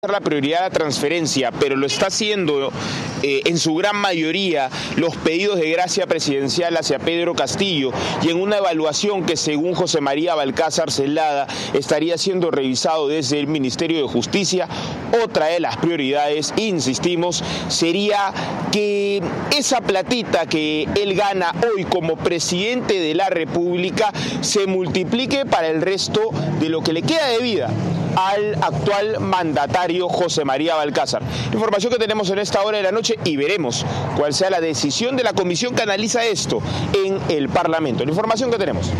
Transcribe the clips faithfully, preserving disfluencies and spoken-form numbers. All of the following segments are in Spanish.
la prioridad la transferencia, pero lo está haciendo eh, en su gran mayoría los pedidos de gracia presidencial hacia Pedro Castillo y en una evaluación que según José María Balcázar Celada estaría siendo revisado desde el Ministerio de Justicia, otra de las prioridades, insistimos, sería que esa platita que él gana hoy como presidente de la República se multiplique para el resto de lo que le queda de vida al actual mandatario José María Balcázar. Información que tenemos en esta hora de la noche y veremos cuál sea la decisión de la comisión que analiza esto en el Parlamento. La información que tenemos.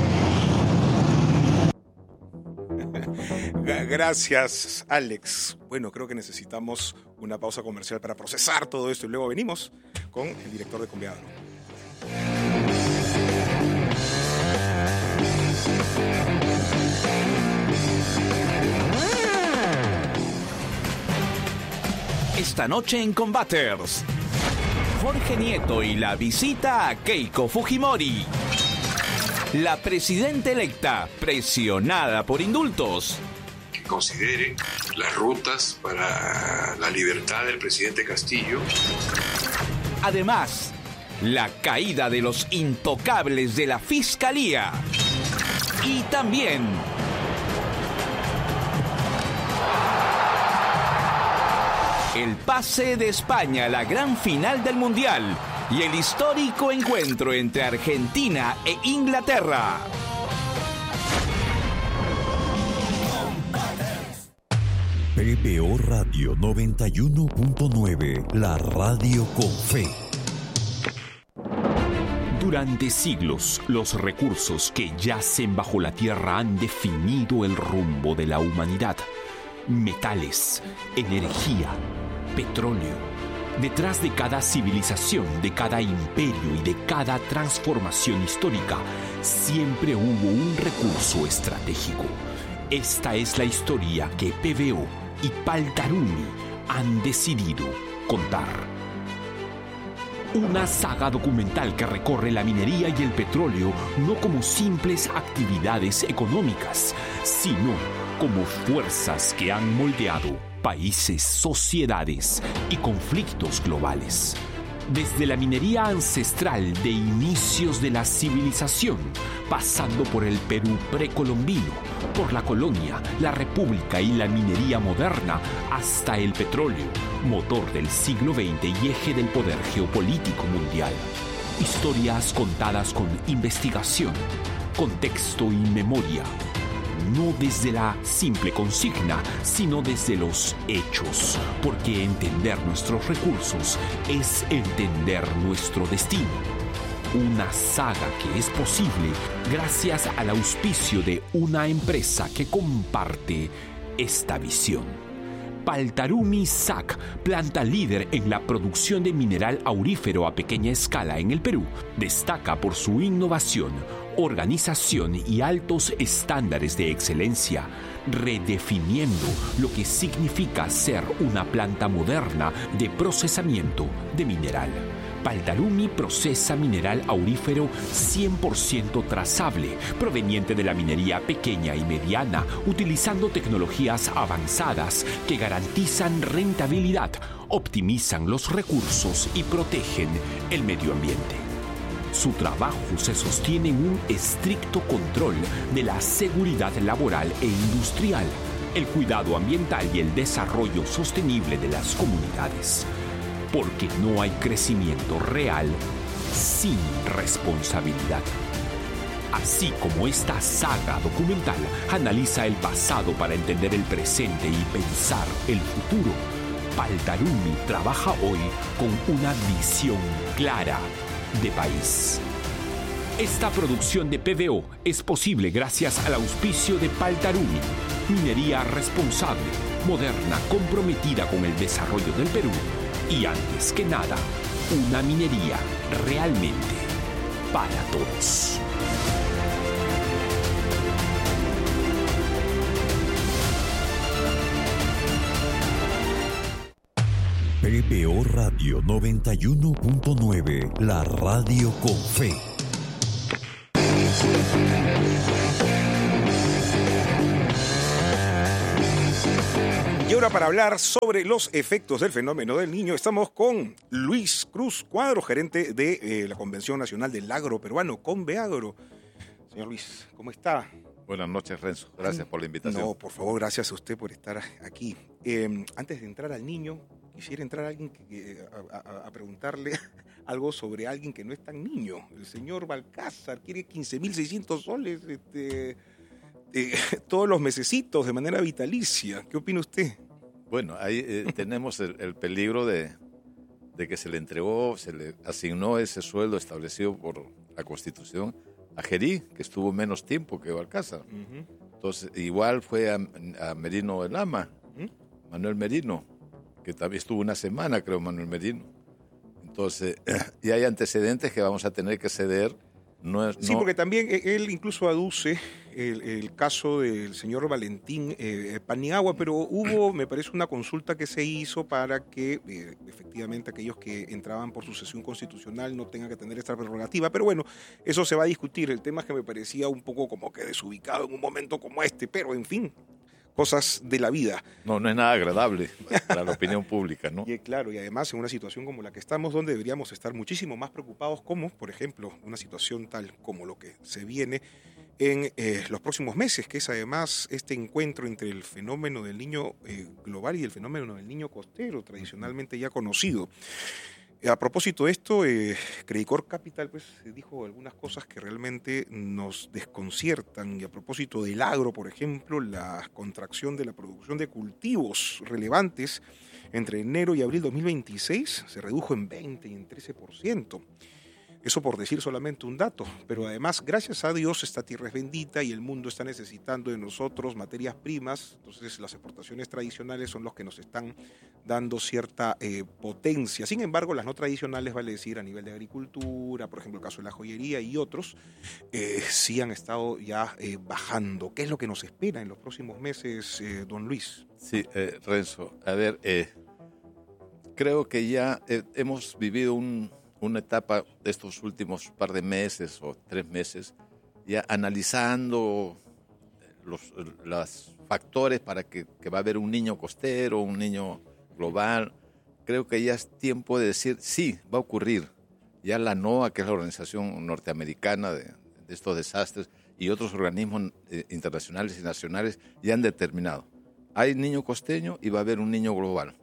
Gracias, Alex. Bueno, creo que necesitamos una pausa comercial para procesar todo esto y luego venimos con el director de Conviado. Esta noche en Combaters, Jorge Nieto y la visita a Keiko Fujimori. La presidenta electa presionada por indultos. Que considere las rutas para la libertad del presidente Castillo. Además, la caída de los intocables de la Fiscalía. Y también el pase de España a la gran final del Mundial y el histórico encuentro entre Argentina e Inglaterra. P B O Radio noventa y uno punto nueve, la radio con fe. Durante siglos, los recursos que yacen bajo la tierra han definido el rumbo de la humanidad. Metales, energía, petróleo. Detrás de cada civilización, de cada imperio y de cada transformación histórica, siempre hubo un recurso estratégico. Esta es la historia que P B O y Paltarumi han decidido contar. Una saga documental que recorre la minería y el petróleo no como simples actividades económicas, sino como fuerzas que han moldeado países, sociedades y conflictos globales. Desde la minería ancestral de inicios de la civilización, pasando por el Perú precolombino, por la colonia, la república y la minería moderna, hasta el petróleo, motor del siglo veinte y eje del poder geopolítico mundial. Historias contadas con investigación, contexto y memoria. No desde la simple consigna, sino desde los hechos, porque entender nuestros recursos es entender nuestro destino. Una saga que es posible gracias al auspicio de una empresa que comparte esta visión. Paltarumi S A C, planta líder en la producción de mineral aurífero a pequeña escala en el Perú, destaca por su innovación, organización y altos estándares de excelencia, redefiniendo lo que significa ser una planta moderna de procesamiento de mineral. Paltarumi procesa mineral aurífero cien por ciento trazable, proveniente de la minería pequeña y mediana, utilizando tecnologías avanzadas que garantizan rentabilidad, optimizan los recursos y protegen el medio ambiente. Su trabajo se sostiene en un estricto control de la seguridad laboral e industrial, el cuidado ambiental y el desarrollo sostenible de las comunidades. Porque no hay crecimiento real sin responsabilidad. Así como esta saga documental analiza el pasado para entender el presente y pensar el futuro, Paltarumi trabaja hoy con una visión clara de país. Esta producción de P B O es posible gracias al auspicio de Paltarumi, minería responsable, moderna, comprometida con el desarrollo del Perú y, antes que nada, una minería realmente para todos. P B O Radio noventa y uno punto nueve, la radio con fe. ahora para hablar sobre los efectos del fenómeno del Niño estamos con Luis Cruz Cuadro, gerente de eh, la Convención Nacional del Agro Peruano, Conveagro. Señor Luis, ¿cómo está? Buenas noches, Renzo. Gracias por la invitación. No, por favor, gracias a usted por estar aquí. Eh, antes de entrar al niño, quisiera entrar a alguien que, a, a, a preguntarle algo sobre alguien que no es tan niño. El señor Balcázar quiere quince mil seiscientos soles este, eh, todos los mesecitos de manera vitalicia. ¿Qué opina usted? Bueno, ahí eh, tenemos el, el peligro de, de que se le entregó, se le asignó ese sueldo establecido por la Constitución a Gerí, que estuvo menos tiempo que Balcázar. Uh-huh. Entonces, igual fue a, a Merino del Lama, uh-huh. Manuel Merino, que también estuvo una semana, creo, Manuel Merino. Entonces, y hay antecedentes que vamos a tener que ceder. No es, sí, no... porque también él incluso aduce el, el caso del señor Valentín eh, Paniagua, pero hubo, me parece, una consulta que se hizo para que eh, efectivamente aquellos que entraban por sucesión constitucional no tengan que tener esta prerrogativa. Pero bueno, eso se va a discutir. El tema es que me parecía un poco como que desubicado en un momento como este, pero en fin, cosas de la vida. No, no es nada agradable para la opinión pública, ¿no? Y claro, y además en una situación como la que estamos, donde deberíamos estar muchísimo más preocupados, como, por ejemplo, una situación tal como lo que se viene en eh, los próximos meses, que es además este encuentro entre el fenómeno del niño eh, global y el fenómeno del niño costero, tradicionalmente ya conocido. A propósito de esto, eh, Credit Corp Capital pues, dijo algunas cosas que realmente nos desconciertan. Y a propósito del agro, por ejemplo, la contracción de la producción de cultivos relevantes entre enero y abril dos mil veintiséis se redujo en veinte y en trece por ciento. Eso por decir solamente un dato, pero además, gracias a Dios, esta tierra es bendita y el mundo está necesitando de nosotros materias primas, entonces las exportaciones tradicionales son los que nos están dando cierta eh, potencia. Sin embargo, las no tradicionales, vale decir, a nivel de agricultura, por ejemplo, el caso de la joyería y otros, eh, sí han estado ya eh, bajando. ¿Qué es lo que nos espera en los próximos meses, eh, don Luis? Sí, eh, Renzo, a ver, eh, creo que ya eh, hemos vivido un... una etapa de estos últimos par de meses o tres meses, ya analizando los, los factores para que, que va a haber un niño costero, un niño global. Creo que ya es tiempo de decir, sí, va a ocurrir. Ya la NOAA, que es la organización norteamericana de, de estos desastres, y otros organismos eh, internacionales y nacionales ya han determinado. Hay niño costeño y va a haber un niño global.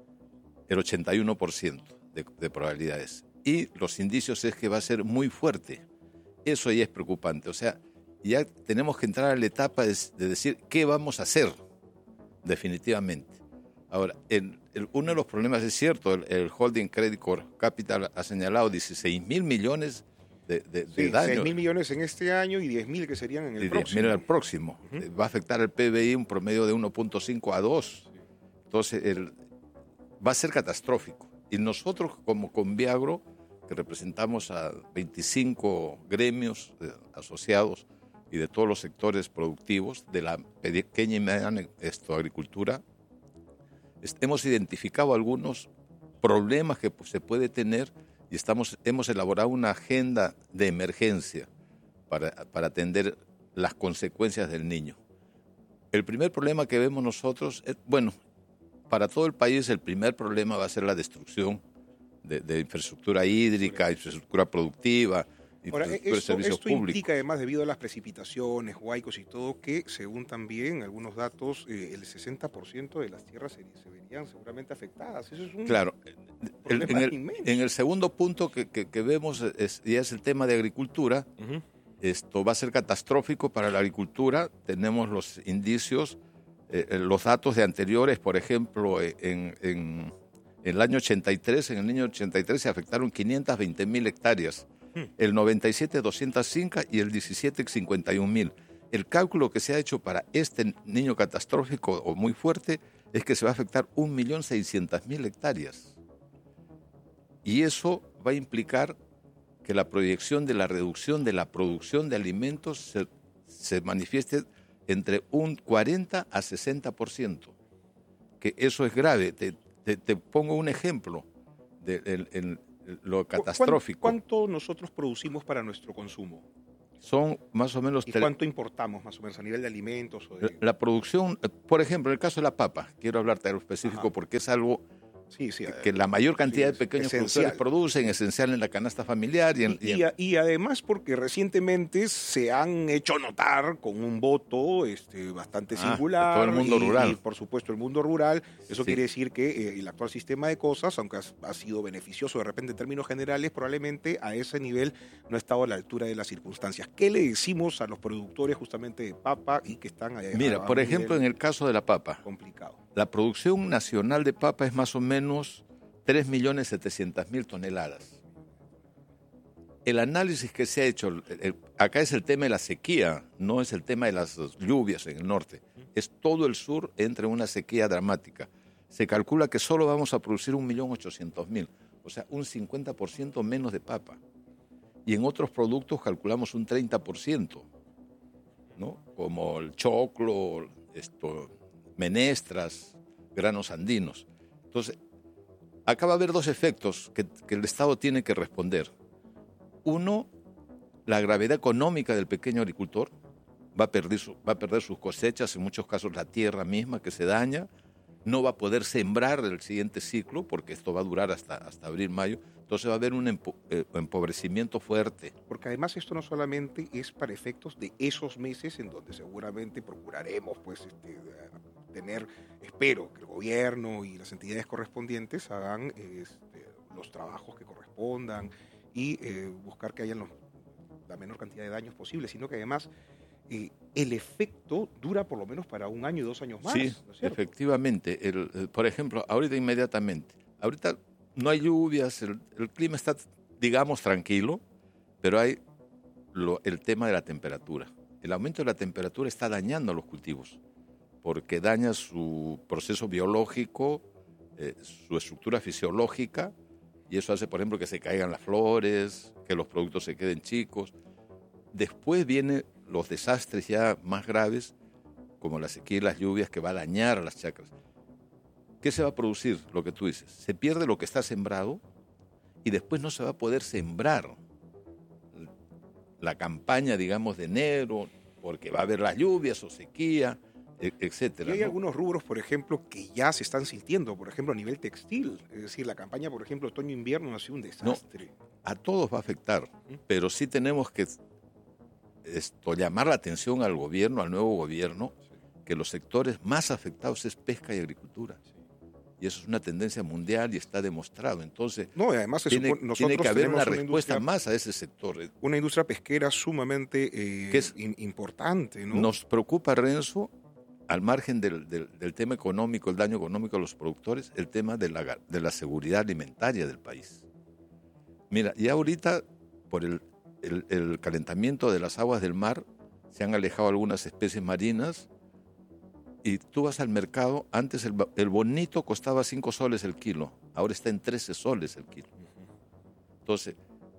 El ochenta y uno por ciento de, de probabilidades. Y los indicios es que va a ser muy fuerte. Eso ya es preocupante. O sea, ya tenemos que entrar a la etapa de, de decir qué vamos a hacer, definitivamente. Ahora, el, el, uno de los problemas es cierto, el, el Holding Credit Corp Capital ha señalado dieciséis mil millones de, de, de sí, daños. seis mil millones en este año y diez mil que serían en el y próximo. diez mil en el próximo. Uh-huh. Va a afectar el P B I un promedio de uno punto cinco a dos. Sí. Entonces, el, va a ser catastrófico. Y nosotros como Conveagro, que representamos a veinticinco gremios eh, asociados y de todos los sectores productivos de la pequeña y mediana esto, agricultura, hemos identificado algunos problemas que pues, se puede tener y estamos, hemos elaborado una agenda de emergencia para, para atender las consecuencias del niño. El primer problema que vemos nosotros, es, bueno, para todo el país el primer problema va a ser la destrucción de, de infraestructura hídrica, infraestructura productiva, Ahora, infraestructura esto, de servicios esto públicos. implica además, debido a las precipitaciones, huaicos y todo, que según también algunos datos, eh, el sesenta por ciento de las tierras se, se verían seguramente afectadas. Eso es un Claro, el, en, el, inmenso. en el segundo punto que, que, que vemos es, ya es el tema de agricultura. Uh-huh. Esto va a ser catastrófico para la agricultura. Tenemos los indicios, eh, los datos de anteriores, por ejemplo, en, en, en el año ochenta y tres, en el año ochenta y tres se afectaron quinientas veinte mil hectáreas. El noventa y siete, doscientos cinco y el diecisiete, cincuenta y un mil. El cálculo que se ha hecho para este niño catastrófico o muy fuerte es que se va a afectar un millón seiscientas mil hectáreas. Y eso va a implicar que la proyección de la reducción de la producción de alimentos se, se manifieste entre un cuarenta a sesenta por ciento. Que eso es grave. Te, te, te pongo un ejemplo de el, el, lo catastrófico. ¿Cuánto nosotros producimos para nuestro consumo? Son más o menos... ¿Y cuánto importamos más o menos a nivel de alimentos? O de... La, la producción, por ejemplo, en el caso de la papa, quiero hablarte de algo específico Ajá. porque es algo... Sí, sí, que, que la mayor cantidad sí, de pequeños esencial. productores producen, esencial en la canasta familiar. Y, en, y, y, y además porque recientemente se han hecho notar con un voto este, bastante ah, singular. Todo el mundo y, rural. Y por supuesto el mundo rural. Eso sí. quiere decir que eh, el actual sistema de cosas, aunque ha, ha sido beneficioso de repente en términos generales, probablemente a ese nivel no ha estado a la altura de las circunstancias. ¿Qué le decimos a los productores justamente de papa y que están allá? Mira, a, a por ejemplo, en el caso de la papa. Complicado. La producción nacional de papa es más o menos tres millones setecientas mil toneladas. El análisis que se ha hecho, el, el, acá es el tema de la sequía, no es el tema de las lluvias en el norte. Es todo el sur entra en una sequía dramática. Se calcula que solo vamos a producir un millón ochocientos mil, o sea, un cincuenta por ciento menos de papa. Y en otros productos calculamos un treinta por ciento, ¿no? Como el choclo, esto, menestras, granos andinos. Entonces, acá va a haber dos efectos que, que el Estado tiene que responder. Uno, la gravedad económica del pequeño agricultor. Va a perder, su, va a perder sus cosechas, en muchos casos la tierra misma que se daña. No va a poder sembrar el siguiente ciclo, porque esto va a durar hasta, hasta abril, mayo. Entonces va a haber un empo, eh, empobrecimiento fuerte. Porque además esto no solamente es para efectos de esos meses en donde seguramente procuraremos pues este, tener, espero que el gobierno y las entidades correspondientes hagan este, los trabajos que correspondan y eh, buscar que haya los, la menor cantidad de daños posible, sino que además eh, el efecto dura por lo menos para un año y dos años más. Sí, ¿no es cierto? Efectivamente. El, el, por ejemplo, ahorita inmediatamente, ahorita no hay lluvias, el, el clima está, digamos, tranquilo, pero hay lo, el tema de la temperatura. El aumento de la temperatura está dañando a los cultivos, porque daña su proceso biológico, eh, su estructura fisiológica, y eso hace, por ejemplo, que se caigan las flores, que los productos se queden chicos. Después vienen los desastres ya más graves, como la sequía y las lluvias, que va a dañar a las chacras. ¿Qué se va a producir? Lo que tú dices. Se pierde lo que está sembrado y después no se va a poder sembrar la campaña, digamos, de enero, porque va a haber las lluvias o sequía, etcétera. Y hay ¿no? algunos rubros, por ejemplo, que ya se están sintiendo, por ejemplo, a nivel textil. Es decir, la campaña, por ejemplo, otoño-invierno ha sido un desastre. No, a todos va a afectar, ¿Mm? pero sí tenemos que esto, llamar la atención al gobierno, al nuevo gobierno, sí. que los sectores más afectados es pesca y agricultura. Sí. Y eso es una tendencia mundial y está demostrado. Entonces, no, y además tiene, nosotros tiene que haber una, una respuesta industria, más a ese sector. Una industria pesquera sumamente eh, que es, importante, ¿no? Nos preocupa, Renzo, al margen del, del, del tema económico, el daño económico a los productores, el tema de la, de la seguridad alimentaria del país. Mira, ya ahorita, por el, el, el calentamiento de las aguas del mar, se han alejado algunas especies marinas, y tú vas al mercado, antes el, el bonito costaba cinco soles el kilo, ahora está en trece soles el kilo. Entonces,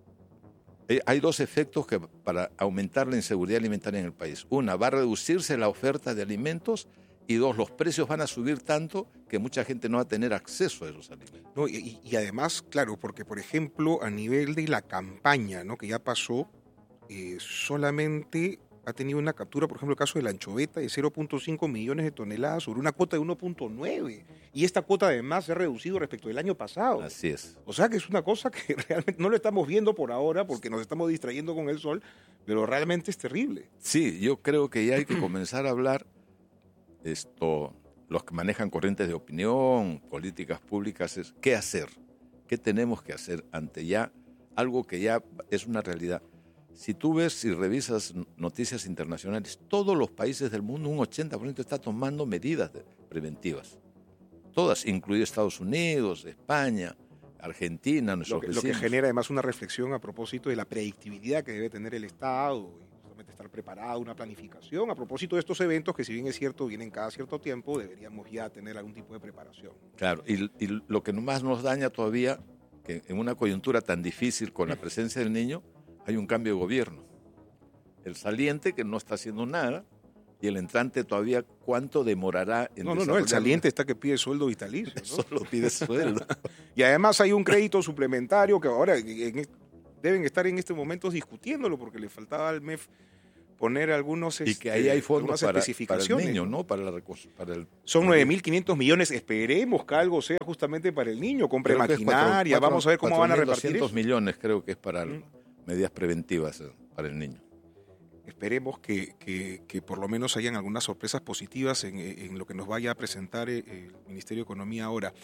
hay dos efectos que para aumentar la inseguridad alimentaria en el país. Una, va a reducirse la oferta de alimentos, y dos, los precios van a subir tanto que mucha gente no va a tener acceso a esos alimentos. No, y, y además, claro, porque por ejemplo, a nivel de la campaña, ¿no?, que ya pasó, eh, solamente ha tenido una captura, por ejemplo, el caso de la anchoveta, de cero punto cinco millones de toneladas sobre una cuota de uno punto nueve. Y esta cuota además se ha reducido respecto del año pasado. Así es. O sea que es una cosa que realmente no lo estamos viendo por ahora porque nos estamos distrayendo con el sol, pero realmente es terrible. Sí, yo creo que ya hay que comenzar a hablar, esto, los que manejan corrientes de opinión, políticas públicas, es qué hacer, qué tenemos que hacer ante ya algo que ya es una realidad. Si tú ves y revisas noticias internacionales, todos los países del mundo, un ochenta por ciento está tomando medidas de, preventivas. Todas, incluido Estados Unidos, España, Argentina, nuestros lo que, vecinos. Lo que genera además una reflexión a propósito de la predictibilidad que debe tener el Estado y justamente estar preparado, una planificación. A propósito de estos eventos, que si bien es cierto, vienen cada cierto tiempo, deberíamos ya tener algún tipo de preparación. Claro, y, y lo que más nos daña todavía, que en una coyuntura tan difícil con la presencia del niño, hay un cambio de gobierno. El saliente, que no está haciendo nada, y el entrante todavía, ¿cuánto demorará en No, no, no, el saliente está que pide sueldo vitalicio, ¿no? Solo pide sueldo. Y además hay un crédito suplementario que ahora, en, deben estar en estos momentos discutiéndolo porque le faltaba al M E F poner algunos y que ahí hay fondos para, especificaciones. para el niño, ¿no? Para, la, para el, Son nueve mil quinientos millones, esperemos que algo sea justamente para el niño, compre maquinaria, vamos a ver cómo van a repartir eso. millones creo que es para ¿Mm? medidas preventivas para el niño. Esperemos que, que, que por lo menos hayan algunas sorpresas positivas en, en lo que nos vaya a presentar el, el Ministerio de Economía ahora.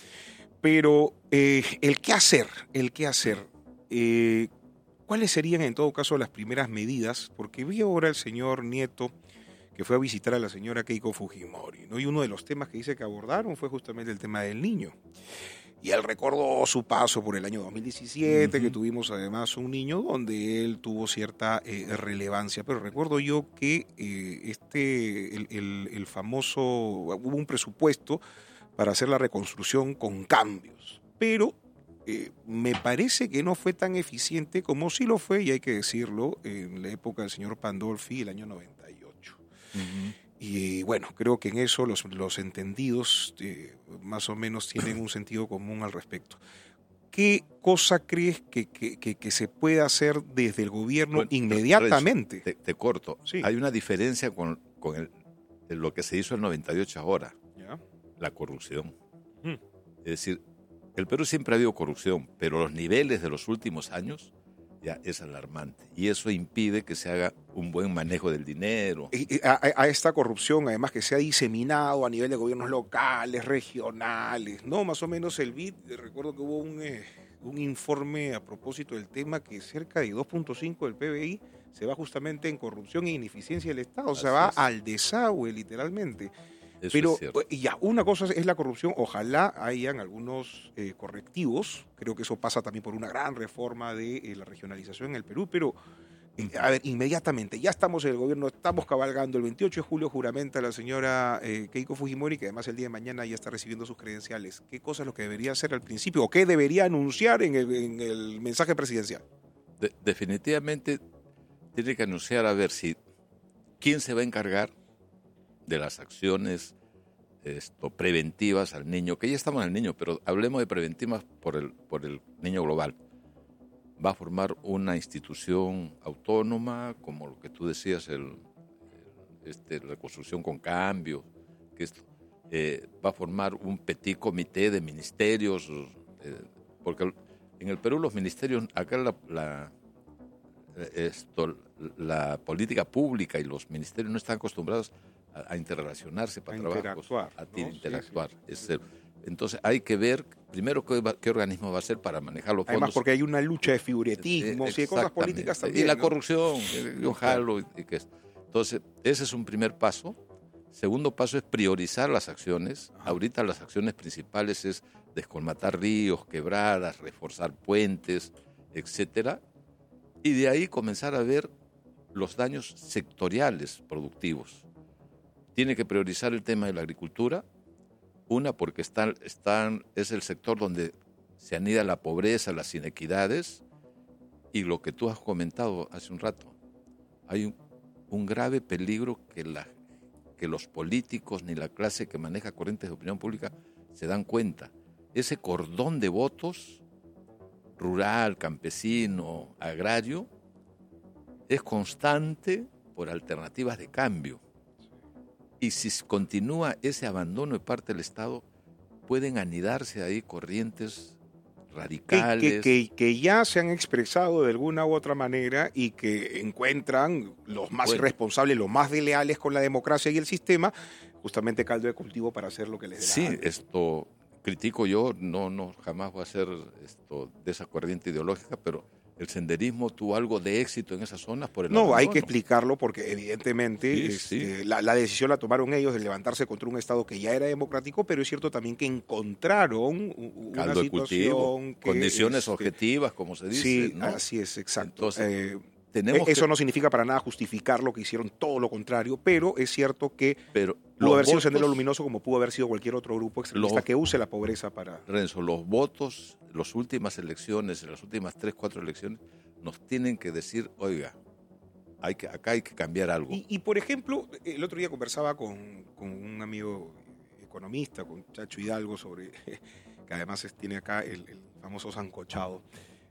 Pero eh, el qué hacer, el qué hacer, eh, ¿cuáles serían en todo caso las primeras medidas? Porque vi ahora el señor Nieto que fue a visitar a la señora Keiko Fujimori, ¿no? Y uno de los temas que dice que abordaron fue justamente el tema del niño. Y él recordó su paso por el año dos mil diecisiete, uh-huh. que tuvimos además un niño donde él tuvo cierta eh, relevancia. Pero recuerdo yo que eh, este el, el, el famoso, hubo un presupuesto para hacer la reconstrucción con cambios. Pero eh, me parece que no fue tan eficiente como sí lo fue, y hay que decirlo, en la época del señor Pandolfi, el año noventa y ocho. Uh-huh. Y bueno, creo que en eso los, los entendidos eh, más o menos tienen un sentido común al respecto. ¿Qué cosa crees que, que, que, que se puede hacer desde el gobierno bueno, inmediatamente? Renzo, te, te corto. Sí. Hay una diferencia con, con el, de lo que se hizo en noventa y ocho ahora. ¿Ya? La corrupción. Hmm. Es decir, el Perú siempre ha habido corrupción, pero los niveles de los últimos años ya es alarmante. Y eso impide que se haga un buen manejo del dinero. Y a, a esta corrupción, además, que se ha diseminado a nivel de gobiernos locales, regionales, ¿no? Más o menos el B I D, recuerdo que hubo un, eh, un informe a propósito del tema que cerca de dos punto cinco del P B I se va justamente en corrupción e ineficiencia del Estado. Así o sea, va es. al desagüe, literalmente. Eso Pero es ya, una cosa es la corrupción, ojalá hayan algunos eh, correctivos, creo que eso pasa también por una gran reforma de eh, la regionalización en el Perú, pero eh, a ver, inmediatamente, ya estamos en el gobierno, estamos cabalgando, el veintiocho de julio juramenta la señora eh, Keiko Fujimori, que además el día de mañana ya está recibiendo sus credenciales. ¿Qué cosa es lo que debería hacer al principio o qué debería anunciar en el, en el mensaje presidencial? De, definitivamente tiene que anunciar a ver si quién se va a encargar de las acciones esto, preventivas al niño, que ya estamos en el niño, pero hablemos de preventivas por el, por el niño global. Va a formar una institución autónoma, como lo que tú decías, el, el, este, la reconstrucción con cambio, que es, eh, va a formar un petit comité de ministerios, eh, porque en el Perú los ministerios, acá la, la, esto, la política pública y los ministerios no están acostumbrados a interrelacionarse para a trabajos, a ¿no? interactuar. Sí, sí. Es, entonces hay que ver primero qué, qué organismo va a ser para manejar los fondos. Además porque hay una lucha de figuretismos y de cosas políticas también. Y la ¿no? corrupción, yo jalo. Y, y que es. Entonces ese es un primer paso. Segundo paso es priorizar las acciones. Ajá. Ahorita las acciones principales es descolmatar ríos, quebradas, reforzar puentes, etcétera. Y de ahí comenzar a ver los daños sectoriales productivos. Tiene que priorizar el tema de la agricultura, una porque están, están, es el sector donde se anida la pobreza, las inequidades, y lo que tú has comentado hace un rato, hay un, un grave peligro que, la, que los políticos ni la clase que maneja corrientes de opinión pública se dan cuenta. Ese cordón de votos, rural, campesino, agrario, es constante por alternativas de cambio. Y si continúa ese abandono de parte del Estado, pueden anidarse ahí corrientes radicales. Que, que, que, que ya se han expresado de alguna u otra manera y que encuentran los más bueno. irresponsables, los más desleales con la democracia y el sistema, justamente caldo de cultivo para hacer lo que les dé sí, la gana. Esto critico yo, no, no, jamás voy a ser esto, de esa corriente ideológica, pero el senderismo tuvo algo de éxito en esas zonas por el No, abandono. hay que explicarlo porque evidentemente sí, este, sí. La, la decisión la tomaron ellos de levantarse contra un Estado que ya era democrático, pero es cierto también que encontraron una Caldo situación que, condiciones este, objetivas, como se dice. Sí, ¿no? así es, exacto. Entonces, eh, tenemos eso que... no significa para nada justificar lo que hicieron, todo lo contrario, pero es cierto que pero pudo haber votos, sido Sendero Luminoso como pudo haber sido cualquier otro grupo extremista los, que use la pobreza para... Renzo, los votos, las últimas elecciones, las últimas tres, cuatro elecciones, nos tienen que decir, oiga, hay que, acá hay que cambiar algo. Y, y por ejemplo, el otro día conversaba con, con un amigo economista, con Chacho Hidalgo, sobre que además tiene acá el, el famoso sancochado.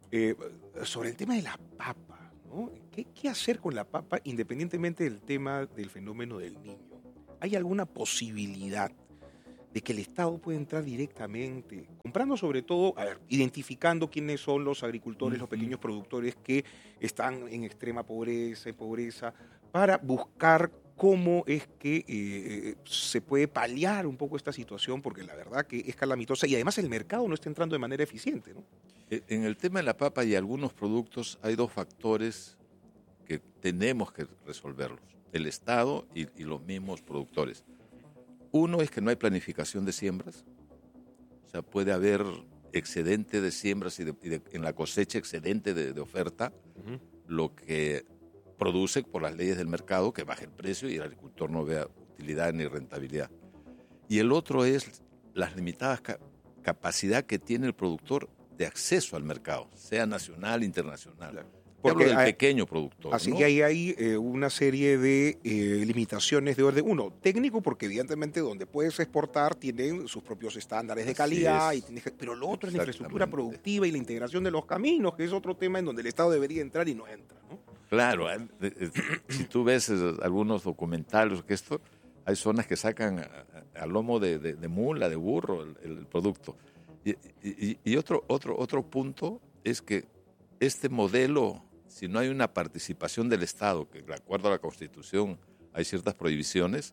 Eh, sobre el tema de la papa, ¿no? ¿Qué, ¿Qué hacer con la papa independientemente del tema del fenómeno del niño? ¿Hay alguna posibilidad de que el Estado pueda entrar directamente, comprando sobre todo, a ver, identificando quiénes son los agricultores, uh-huh. los pequeños productores que están en extrema pobreza y pobreza, para buscar cómo es que eh, se puede paliar un poco esta situación, porque la verdad que es calamitosa y además el mercado no está entrando de manera eficiente, ¿no? En el tema de la papa y algunos productos hay dos factores que tenemos que resolverlos, el Estado y, y los mismos productores. Uno es que no hay planificación de siembras, o sea, puede haber excedente de siembras y, de, y de, en la cosecha excedente de, de oferta, uh-huh. lo que produce por las leyes del mercado que baje el precio y el agricultor no vea utilidad ni rentabilidad. Y el otro es las limitadas ca- capacidad que tiene el productor de acceso al mercado, sea nacional, internacional. Claro. Porque hablo del hay, pequeño productor. Así ¿no? que ahí hay eh, una serie de eh, limitaciones de orden, uno, técnico, porque evidentemente donde puedes exportar tienen sus propios estándares de calidad, y tienes, pero lo otro es la infraestructura productiva y la integración de los caminos, que es otro tema en donde el Estado debería entrar y no entra, ¿no? Claro, si tú ves algunos documentales, que esto, hay zonas que sacan al lomo de, de, de mula, de burro, el, el producto. Y, y, y otro, otro, otro punto es que este modelo, si no hay una participación del Estado, que de acuerdo a la Constitución hay ciertas prohibiciones,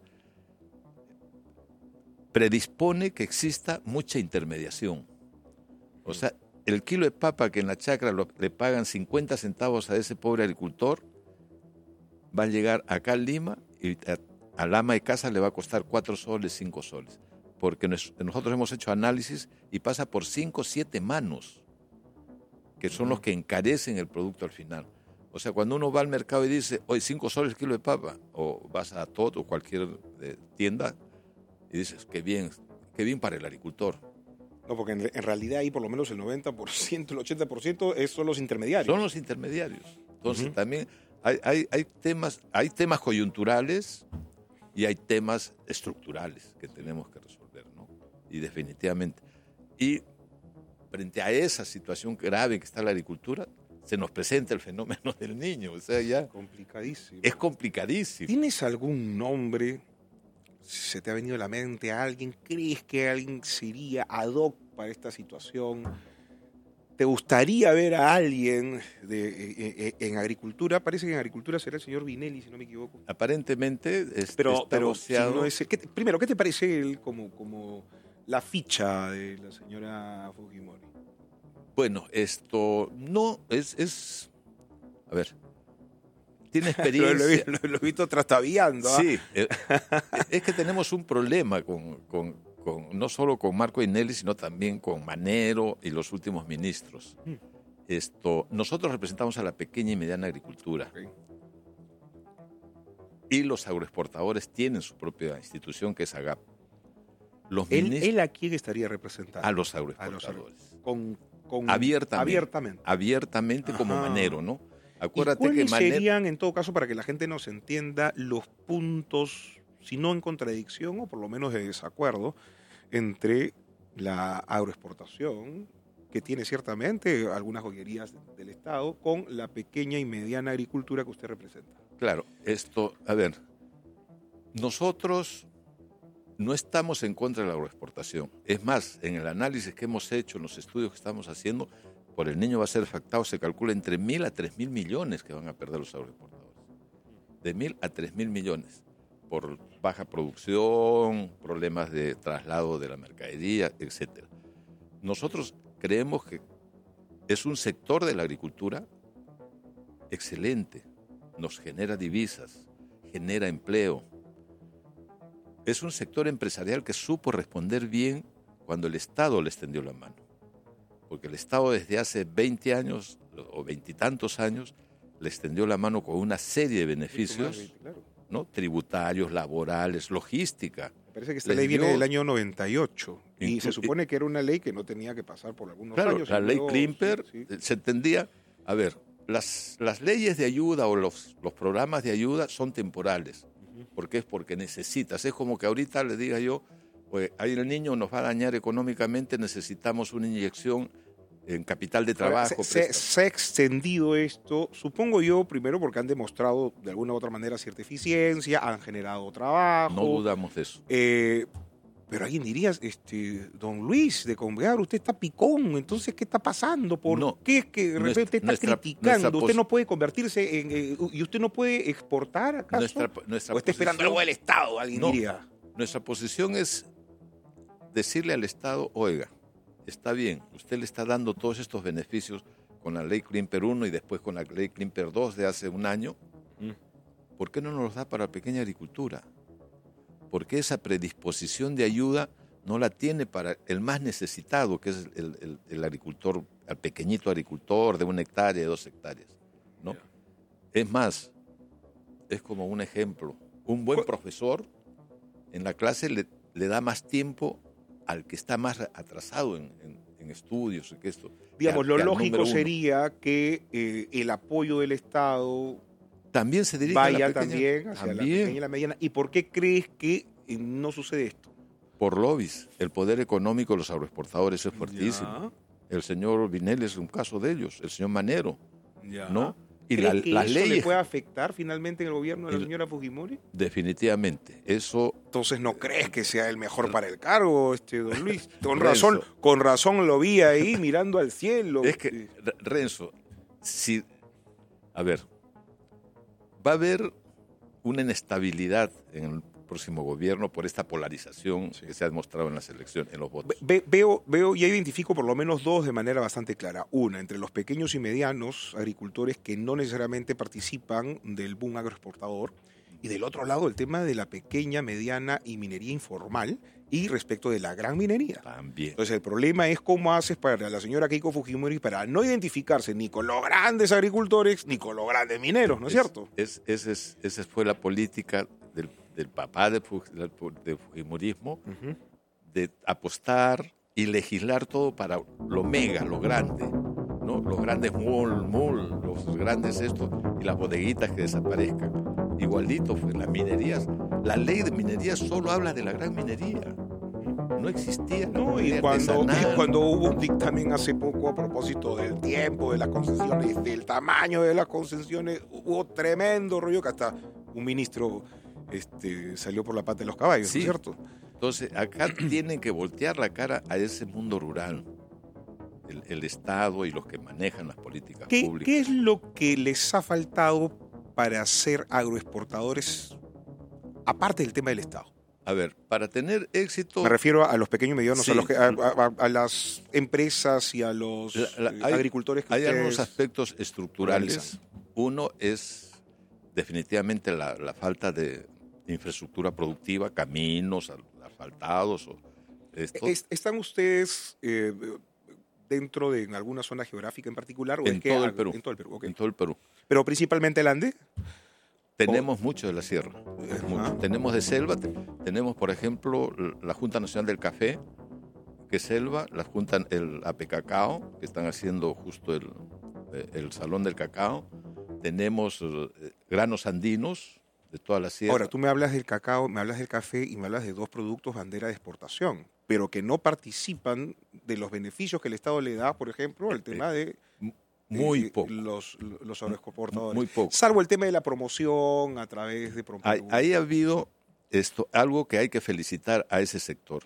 predispone que exista mucha intermediación. O sea, el kilo de papa que en la chacra lo, le pagan cincuenta centavos a ese pobre agricultor, va a llegar acá a Lima y a, al ama de casa le va a costar cuatro soles, cinco soles. Porque nos, nosotros hemos hecho análisis y pasa por cinco, siete manos, que son los que encarecen el producto al final. O sea, cuando uno va al mercado y dice, hoy cinco soles el kilo de papa, o vas a Tot o cualquier eh, tienda y dices, qué bien, qué bien para el agricultor. No, porque en, en realidad ahí por lo menos el noventa por ciento, el ochenta por ciento es, son los intermediarios. Son los intermediarios. Entonces uh-huh. también hay, hay, hay, temas, hay temas coyunturales y hay temas estructurales que tenemos que resolver, ¿no? Y definitivamente. Y frente a esa situación grave que está la agricultura, se nos presenta el fenómeno del niño. O sea, ya complicadísimo. Es complicadísimo. ¿Tienes algún nombre? ¿Se te ha venido a la mente a alguien? ¿Crees que alguien sería ad hoc para esta situación? ¿Te gustaría ver a alguien de, eh, en agricultura? Parece que en agricultura será el señor Vinelli, si no me equivoco. Aparentemente es, pero, está pero boceado. Si no es, ¿qué te, primero, ¿qué te parece él como, como la ficha de la señora Fujimori? Bueno, esto no es... es a ver... Tiene experiencia. lo, lo, lo, lo he visto trastabilando. ¿eh? Sí, eh, es que tenemos un problema con, con, con no solo con Marco Vinelli, sino también con Manero y los últimos ministros. Mm. Esto, nosotros representamos a la pequeña y mediana agricultura. Okay. Y los agroexportadores tienen su propia institución, que es AGAP. Los ¿Él, ministros, ¿Él a quién estaría representando? A los agroexportadores. A los, con, con, abiertamente. Abiertamente. Abiertamente como Manero, ¿no? Acuérdate ¿Y cuáles que Manero... serían, en todo caso, para que la gente nos entienda, los puntos, si no en contradicción, o por lo menos de desacuerdo, entre la agroexportación, que tiene ciertamente algunas joyerías del Estado, con la pequeña y mediana agricultura que usted representa? Claro, esto, a ver, nosotros no estamos en contra de la agroexportación. Es más, en el análisis que hemos hecho, en los estudios que estamos haciendo, por el niño va a ser afectado, se calcula entre mil a tres mil millones que van a perder los agroexportadores. De mil a tres mil millones. Por baja producción, problemas de traslado de la mercadería, etcétera. Nosotros creemos que es un sector de la agricultura excelente. Nos genera divisas, genera empleo. Es un sector empresarial que supo responder bien cuando el Estado le extendió la mano. Porque el Estado desde hace veinte años o veintitantos años le extendió la mano con una serie de beneficios, ¿no? Tributarios, laborales, logística. Parece que esta les ley dio... viene del año noventa y ocho y se supone que era una ley que no tenía que pasar por algunos claro, años. La ley luego... Klimper sí, sí. se entendía, a ver, las, las leyes de ayuda o los, los programas de ayuda son temporales. Uh-huh. ¿Por qué? Es porque necesitas. Es como que ahorita le diga yo, pues ahí el niño nos va a dañar económicamente, necesitamos una inyección en capital de Ahora, trabajo. se, se, se ha extendido esto, supongo yo, primero porque han demostrado de alguna u otra manera cierta eficiencia, han generado trabajo. No dudamos de eso. Eh, pero alguien diría, este, don Luis de Convear, usted está picón, entonces, ¿qué está pasando? ¿Por No, qué es que de repente nuestra, usted está nuestra, criticando? nuestra ¿Usted no puede convertirse en... Eh, ¿y usted no puede exportar acaso? Nuestra, nuestra ¿O está esperando posición- algo del Estado, alguien No, diría? Nuestra posición es decirle al Estado, oiga, está bien, usted le está dando todos estos beneficios con la ley Klimper uno y después con la ley Klimper dos de hace un año, Mm. ¿por qué no nos los da para la pequeña agricultura? ¿Por qué esa predisposición de ayuda no la tiene para el más necesitado, que es el, el- el agricultor, el pequeñito agricultor de una hectárea, de dos hectáreas? ¿No? Ya. Es más, es como un ejemplo, un buen ¿Cu- profesor en la clase le, le da más tiempo al que está más atrasado en, en- en estudios. Que esto, Digamos, que lo al- que al lógico número uno. sería que eh, el apoyo del Estado También se dirige a vaya la pequeña, también hacia la también, pequeña y la mediana. ¿Y por qué crees que eh, no sucede esto? por lobbies. El poder económico de los agroexportadores es fuertísimo. El señor Vinelli es un caso de ellos, el señor Manero, Ya. ¿no? Y ¿Cree la- que las eso le leyes, puede afectar finalmente en el gobierno de la El- señora Fujimori? definitivamente, eso Entonces, ¿no crees que sea el mejor para el cargo, este don Luis? Con Renzo. razón, con razón lo vi ahí mirando al cielo. es que, R- Renzo, si, a ver, va a haber una inestabilidad en el próximo gobierno por esta polarización Sí. que se ha demostrado en las elecciones, en los votos. Ve- veo, veo y identifico por lo menos dos de manera bastante clara. Una, entre los pequeños y medianos agricultores que no necesariamente participan del boom agroexportador. Y del otro lado, el tema de la pequeña, mediana y minería informal y respecto de la gran minería. También. Entonces, el problema es cómo haces para la señora Keiko Fujimori para no identificarse ni con los grandes agricultores ni con los grandes mineros, ¿no es, cierto? Es, ese es- esa fue la política del, del papá de, Fuj- de Fujimorismo, Ujú. de apostar y legislar todo para lo mega, lo grande, ¿no? Los grandes mall, mall, los grandes estos y las bodeguitas que desaparezcan. Igualito fue las minerías. La ley de minería solo habla de la gran minería. No existía. la No, y minería cuando, artesanal. y cuando hubo un dictamen hace poco a propósito del tiempo, de las concesiones, del tamaño de las concesiones, hubo tremendo rollo que hasta un ministro este, salió por la pata de los caballos, Sí. ¿no es cierto? Entonces, acá tienen que voltear la cara a ese mundo rural. El, el Estado y los que manejan las políticas ¿Qué, públicas. ¿Qué es lo que les ha faltado para ser agroexportadores, aparte del tema del Estado? A ver, para tener éxito... Me refiero a los pequeños y medianos, Sí. a, los que- a, a- a las empresas y a los La- la- eh, hay- agricultores que Hay ustedes algunos aspectos estructurales. realizan. Uno es definitivamente la, la falta de infraestructura productiva, caminos asfaltados. O esto. Es- ¿Están ustedes eh, dentro de en alguna zona geográfica en particular? O En es que todo el algo- Perú. En todo el Perú, ok. En todo el Perú. Pero principalmente el Ande. Tenemos mucho de la sierra. Ajá. mucho. Tenemos de selva. te- tenemos, por ejemplo, l- la Junta Nacional del Café, que es selva. La Junta el A P Cacao, que están haciendo justo el, eh, el Salón del Cacao. Tenemos eh, granos andinos de toda la sierra. Ahora, tú me hablas del cacao, me hablas del café y me hablas de dos productos bandera de exportación, pero que no participan de los beneficios que el Estado le da, por ejemplo, el tema de Muy eh, poco. los, los agroexportadores. Muy poco. Salvo el tema de la promoción a través de Ahí, Promperú. ahí ha habido esto, algo que hay que felicitar a ese sector.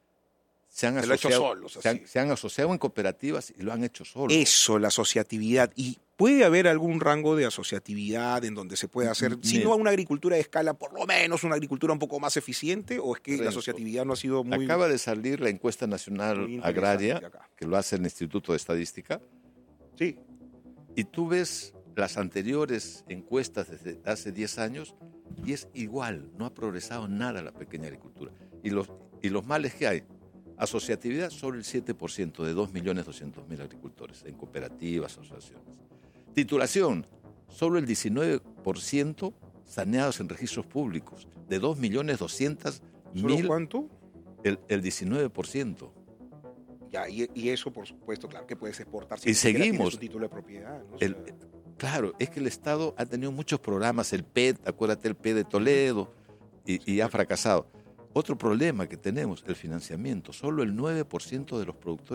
Se han, Se lo ha hecho asociado, solos, se, han, así. se han asociado en cooperativas y lo han hecho solos. Eso, la asociatividad. ¿Y puede haber algún rango de asociatividad en donde se pueda hacer, si Mira. no a una agricultura de escala, por lo menos una agricultura un poco más eficiente? ¿O es que la Renzo, asociatividad no ha sido muy... Acaba de salir la encuesta nacional muy interesante agraria, acá? que lo hace el Instituto de Estadística, Sí. y tú ves las anteriores encuestas desde hace diez años y es igual, no ha progresado nada la pequeña agricultura. Y los, y los males que hay, asociatividad solo el siete por ciento de dos millones doscientos mil agricultores en cooperativas, asociaciones. Titulación, solo el diecinueve por ciento saneados en registros públicos, de dos millones doscientos ¿Solo mil, cuánto? el, el diecinueve por ciento. Ya, y, y eso, por supuesto, claro que puedes exportar. Y ni siquiera tienes seguimos. tu título de propiedad. ¿no? O El- sea, Claro, es que el Estado ha tenido muchos programas, el P E T, acuérdate el P E de Toledo, y, y ha fracasado. Otro problema que tenemos, el financiamiento. Solo el nueve por ciento de los productores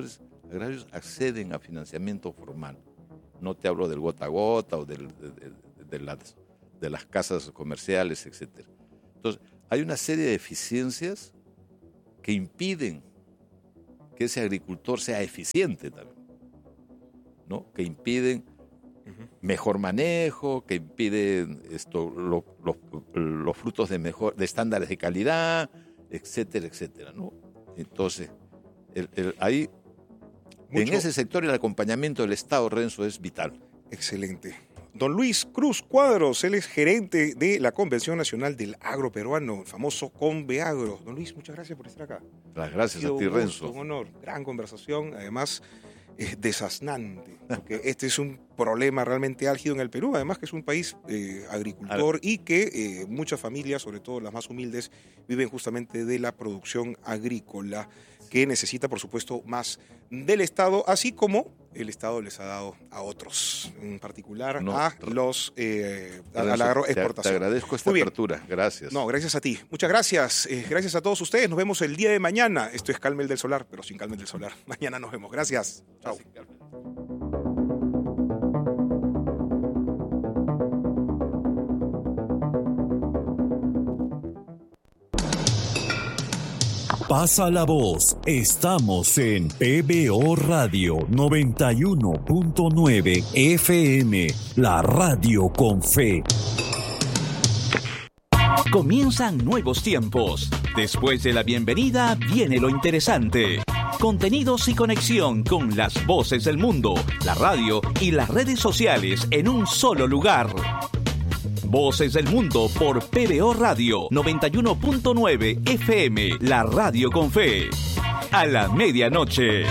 agrarios acceden a financiamiento formal. No te hablo del gota a gota o del, de, de, de, las, de las casas comerciales, etcétera. Entonces, hay una serie de deficiencias que impiden que ese agricultor sea eficiente también, ¿no? Que impiden mejor manejo, que impiden esto, lo, lo, los frutos de mejor, de estándares de calidad, etcétera, etcétera, ¿no? Entonces, el, el, ahí, Mucho. en ese sector el acompañamiento del Estado, Renzo, es vital. Excelente. Don Luis Cruz Cuadros, él es gerente de la Convención Nacional del Agro Peruano, el famoso Conveagro. Don Luis, muchas gracias por estar acá. Las gracias a ti, un Renzo. Gusto, un honor, gran conversación, además es desaznante, porque este es un problema realmente álgido en el Perú, además que es un país eh, agricultor y que eh, muchas familias, sobre todo las más humildes, viven justamente de la producción agrícola, que necesita, por supuesto, más del Estado, así como el Estado les ha dado a otros, en particular no, a los eh, a, a la agroexportación. Te, te agradezco esta apertura, gracias. No, gracias a ti. Muchas gracias. Eh, gracias a todos ustedes. Nos vemos el día de mañana. Esto es Carmel del Solar, pero sin Carmel del Solar. Mañana nos vemos. Gracias. Chao. Pasa la voz, estamos en P B O Radio noventa y uno punto nueve F M, la radio con fe. Comienzan nuevos tiempos. Después de la bienvenida viene lo interesante. Contenidos y conexión con las voces del mundo, la radio y las redes sociales en un solo lugar. Voces del Mundo por P B O Radio noventa y uno punto nueve F M, la radio con fe. A la medianoche.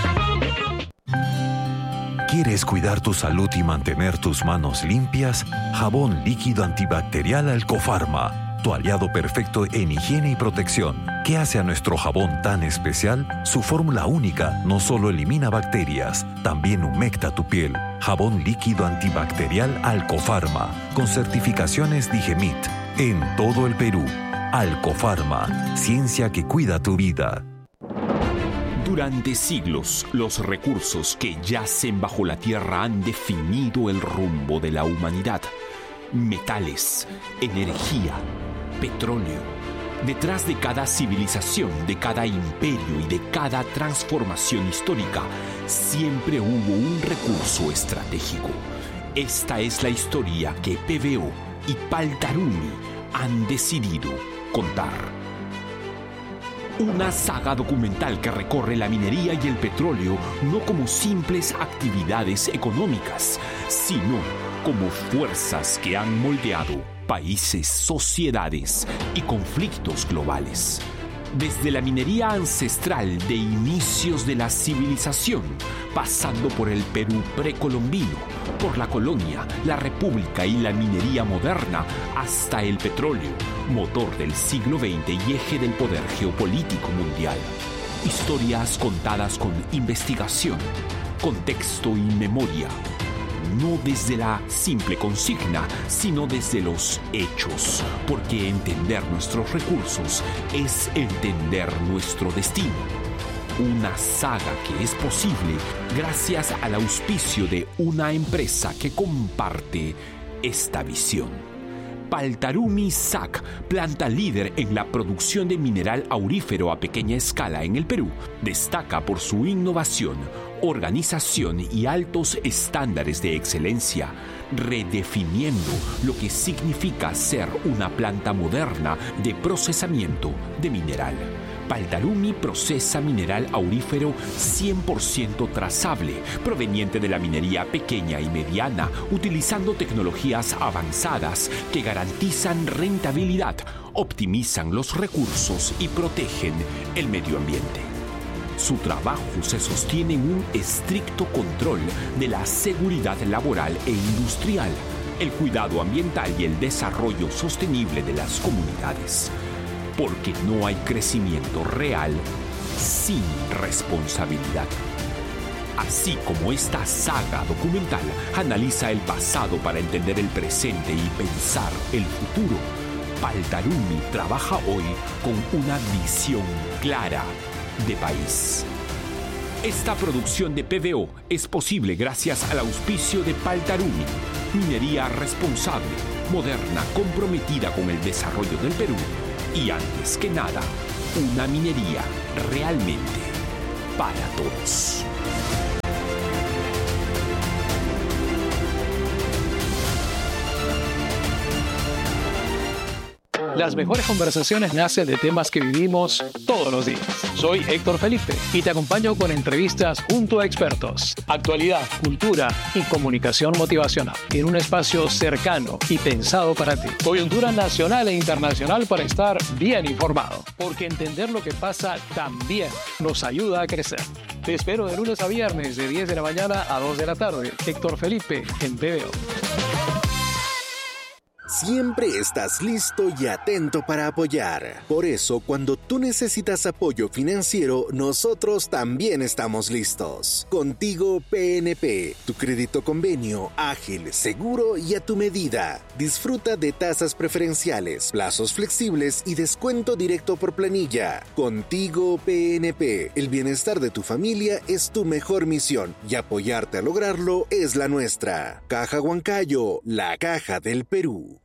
¿Quieres cuidar tu salud y mantener tus manos limpias? Jabón líquido antibacterial Alcofarma, tu aliado perfecto en higiene y protección. ¿Qué hace a nuestro jabón tan especial? Su fórmula única no solo elimina bacterias, también humecta tu piel. Jabón líquido antibacterial Alcofarma, con certificaciones Digemit, en todo el Perú. Alcofarma, ciencia que cuida tu vida. Durante siglos, los recursos que yacen bajo la tierra han definido el rumbo de la humanidad. Metales, energía, petróleo. Detrás de cada civilización, de cada imperio y de cada transformación histórica, siempre hubo un recurso estratégico. Esta es la historia que P B O y Paltarumi han decidido contar. Una saga documental que recorre la minería y el petróleo no como simples actividades económicas, sino como fuerzas que han moldeado países, sociedades y conflictos globales. Desde la minería ancestral de inicios de la civilización, pasando por el Perú precolombino, por la colonia, la república y la minería moderna, hasta el petróleo, motor del siglo veinte y eje del poder geopolítico mundial. Historias contadas con investigación, contexto y memoria. No desde la simple consigna, sino desde los hechos, porque entender nuestros recursos es entender nuestro destino. Una saga que es posible gracias al auspicio de una empresa que comparte esta visión. Paltarumi S A C, planta líder en la producción de mineral aurífero a pequeña escala en el Perú, destaca por su innovación, organización y altos estándares de excelencia, redefiniendo lo que significa ser una planta moderna de procesamiento de mineral. Paltarumi procesa mineral aurífero cien por ciento trazable, proveniente de la minería pequeña y mediana, utilizando tecnologías avanzadas que garantizan rentabilidad, optimizan los recursos y protegen el medio ambiente. Su trabajo se sostiene en un estricto control de la seguridad laboral e industrial, el cuidado ambiental y el desarrollo sostenible de las comunidades. Porque no hay crecimiento real sin responsabilidad. Así como esta saga documental analiza el pasado para entender el presente y pensar el futuro, Paltarumi trabaja hoy con una visión clara de país. Esta producción de P V O es posible gracias al auspicio de Paltarumi, minería responsable, moderna, comprometida con el desarrollo del Perú. Y antes que nada, una minería realmente para todos. Las mejores conversaciones nacen de temas que vivimos todos los días. Soy Héctor Felipe y te acompaño con entrevistas junto a expertos, actualidad, cultura y comunicación motivacional en un espacio cercano y pensado para ti. Coyuntura nacional e internacional para estar bien informado, porque entender lo que pasa también nos ayuda a crecer. Te espero de lunes a viernes de diez de la mañana a dos de la tarde. Héctor Felipe en P V O. Siempre estás listo y atento para apoyar. Por eso, cuando tú necesitas apoyo financiero, nosotros también estamos listos. Contigo P N P, tu crédito convenio, ágil, seguro y a tu medida. Disfruta de tasas preferenciales, plazos flexibles y descuento directo por planilla. Contigo P N P, el bienestar de tu familia es tu mejor misión y apoyarte a lograrlo es la nuestra. Caja Huancayo, la caja del Perú.